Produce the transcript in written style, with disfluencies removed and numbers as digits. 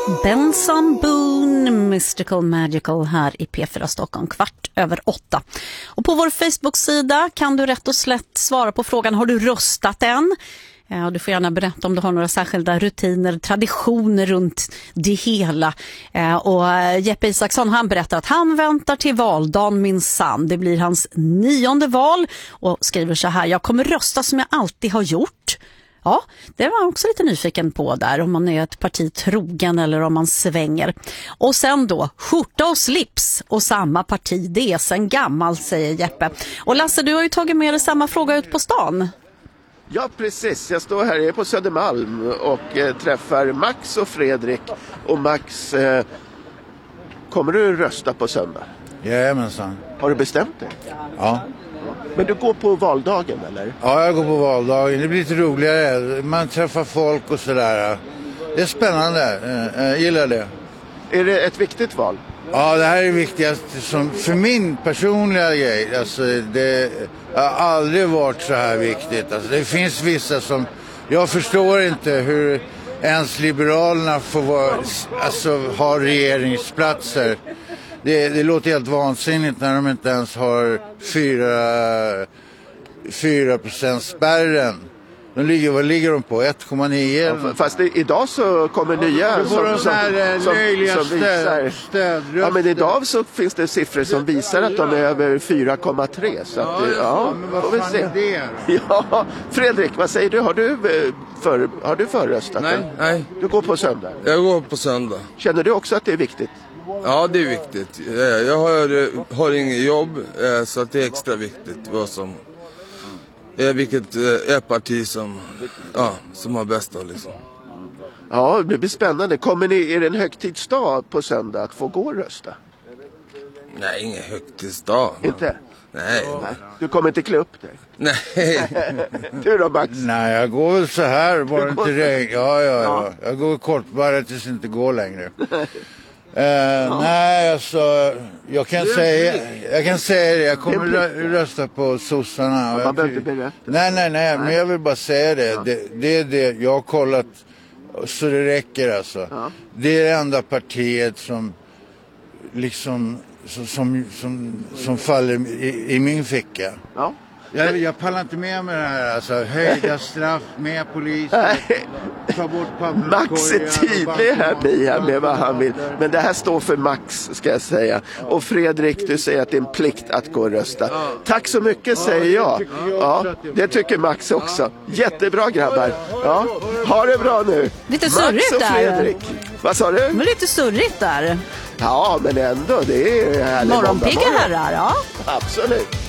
Benson Boone, Mystical Magical här i P4 Stockholm 7:15. Och på vår Facebook-sida kan du rätt och slätt svara på frågan: har du röstat än? Ja, du får gärna berätta om du har några särskilda rutiner, traditioner runt det hela. Och Jeppe Isaksson, han berättar att han väntar till valdagen minsann. Det blir hans 9:e val och skriver så här: jag kommer rösta som jag alltid har gjort. Ja, det var också lite nyfiken på där, om man är ett parti trogen eller om man svänger. Och sen då, skjorta och slips och samma parti, det är sen gammalt, säger Jeppe. Och Lasse, du har ju tagit med dig samma fråga ut på stan. Ja, precis. Jag står här på Södermalm och träffar Max och Fredrik. Och Max, kommer du rösta på söndag? Jajamensan. Har du bestämt dig? Ja. Men du går på valdagen, eller? Ja, jag går på valdagen. Det blir lite roligare. Man träffar folk och sådär. Det är spännande. Jag gillar det. Är det ett viktigt val? Ja, det här är viktigast som för min personliga grej. Alltså, det har aldrig varit så här viktigt. Alltså, det finns vissa som... Jag förstår inte hur ens Liberalerna får ha regeringsplatser. Det låter helt vansinnigt när de inte ens har 4% spärren. Vad ligger de på? 1,9? Ja, fast idag så kommer nya som visar. Ja, men idag så finns det siffror som visar att de är över 4,3. Så att, ja, får vi se. Ja, Fredrik, vad säger du? Har du förröstat? Nej. Du går på söndag? Jag går på söndag. Känner du också att det är viktigt? Ja, det är viktigt. Jag har inget jobb, så att det är extra viktigt vad som... vilket parti som har bästa liksom. Ja, det blir spännande. Är det en högtidsdag på söndag att få gå och rösta? Nej, ingen högtidsdag. Inte? Nej. Du kommer inte klä upp dig? Nej. Du då, Max? Nej, jag går väl så här. Bara inte regn. Ja. Jag går kort bara tills det inte går längre. Nej, alltså, jag kan säga det. Jag kommer rösta på sossarna. Man behöver inte berätta. Nej, men jag vill bara säga det. Det är det jag har kollat, så det räcker alltså. Ja. Det är det enda partiet som liksom som faller i min ficka. Ja. Jag pallar inte med det här, alltså höjda straff, med polis, ta bort Max är tydlig här med vad han vill. Men det här står för Max, ska jag säga. Och Fredrik, du säger att det är en plikt att gå och rösta. Tack så mycket, säger jag. Ja, det tycker Max också. Jättebra, grabbar. Ja, ha det bra nu. Lite surrigt där. Fredrik. Vad sa du? Men lite surrigt där. Ja, men ändå, det är härligt. Morgonpigga herrar, ja. Absolut.